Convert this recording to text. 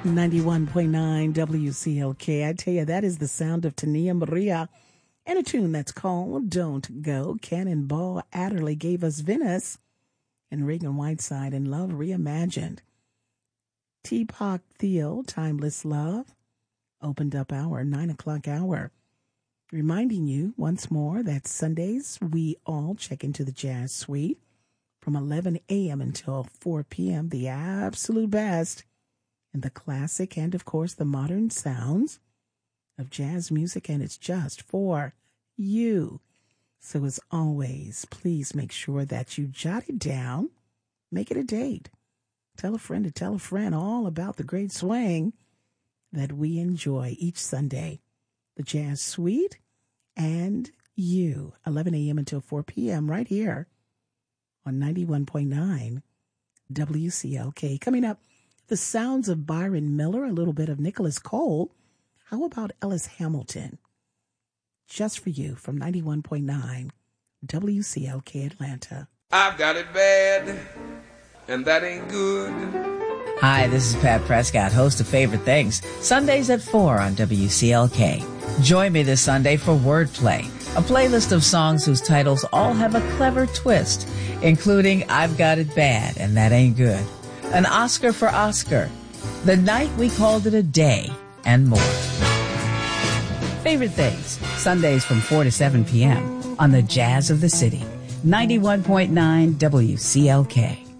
91.9 WCLK. I tell you, that is the sound of Tania Maria and a tune that's called Don't Go. Cannonball Adderley gave us Venice, and Reagan Whiteside in Love Reimagined. Teapot Theo, Timeless Love, opened up our 9 o'clock hour. Reminding you once more that Sundays we all check into the Jazz Suite from 11 a.m. until 4 p.m. The absolute best in the classic and, of course, the modern sounds of jazz music, and it's just for you. So as always, please make sure that you jot it down, make it a date. Tell a friend to tell a friend all about the great swing that we enjoy each Sunday. The Jazz Suite and you, 11 a.m. until 4 p.m. right here on 91.9 WCLK. Coming up, the sounds of Byron Miller, a little bit of Nicholas Cole. How about Ellis Hamilton? Just for you from 91.9 WCLK Atlanta. I've got it bad, and that ain't good. Hi, this is Pat Prescott, host of Favorite Things, Sundays at 4 on WCLK. Join me this Sunday for Wordplay, a playlist of songs whose titles all have a clever twist, including I've Got It Bad, and That Ain't Good, an Oscar for Oscar, The Night We Called It a Day, and more. Favorite Things, Sundays from 4 to 7 p.m. on the Jazz of the City, 91.9 WCLK.